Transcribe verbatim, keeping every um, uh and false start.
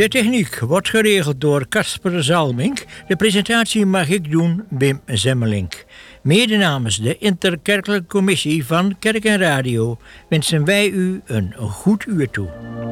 De techniek wordt geregeld door Casper Zalmink. De presentatie mag ik doen, Wim Zemmelink. Mede namens de Interkerkelijke Commissie van Kerk en Radio wensen wij u een goed uur toe.